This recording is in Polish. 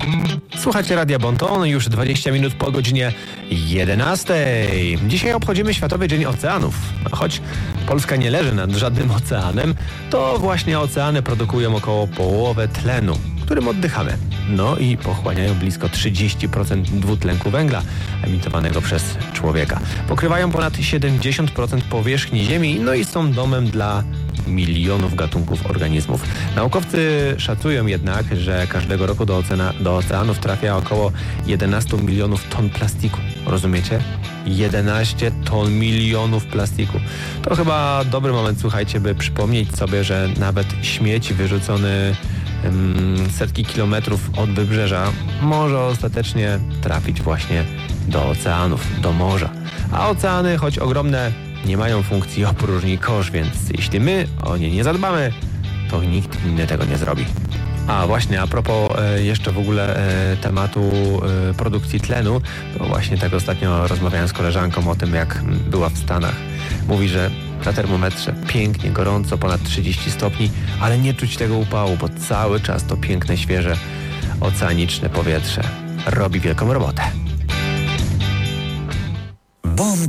Słuchacie Radia Bonton, już 20 minut po godzinie 11. Dzisiaj obchodzimy Światowy Dzień Oceanów. Choć Polska nie leży nad żadnym oceanem, to właśnie oceany produkują około połowę tlenu, którym oddychamy. No i pochłaniają blisko 30% dwutlenku węgla emitowanego przez człowieka. Pokrywają ponad 70% powierzchni Ziemi, no i są domem dla milionów gatunków organizmów. Naukowcy szacują jednak, że każdego roku do oceanów trafia około 11 milionów ton plastiku. Rozumiecie? 11 ton milionów plastiku. To chyba dobry moment, słuchajcie, by przypomnieć sobie, że nawet śmieć wyrzucony setki kilometrów od wybrzeża może ostatecznie trafić właśnie do oceanów, do morza. A oceany, choć ogromne, nie mają funkcji opróżni kosz, więc jeśli my o nie nie zadbamy, to nikt inny tego nie zrobi. A właśnie, a propos jeszcze w ogóle tematu produkcji tlenu, to właśnie tak ostatnio rozmawiałem z koleżanką o tym, jak była w Stanach. Mówi, że na termometrze pięknie, gorąco, ponad 30 stopni, ale nie czuć tego upału, bo cały czas to piękne, świeże, oceaniczne powietrze robi wielką robotę. Bon